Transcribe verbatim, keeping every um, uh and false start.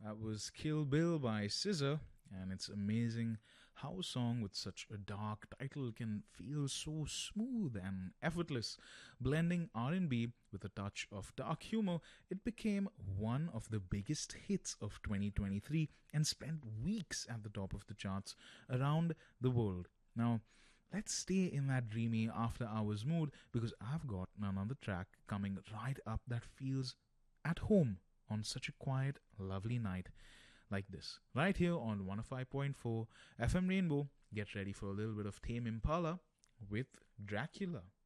That was Kill Bill by S Z A, and it's amazing how a song with such a dark title can feel so smooth and effortless. Blending R and B with a touch of dark humor, it became one of the biggest hits of twenty twenty-three and spent weeks at the top of the charts around the world. Now, let's stay in that dreamy after hours mood because I've got another track coming right up that feels at home on such a quiet, lovely night like this. Right here on one oh five point four F M Rainbow, get ready for a little bit of Tame Impala with Dracula.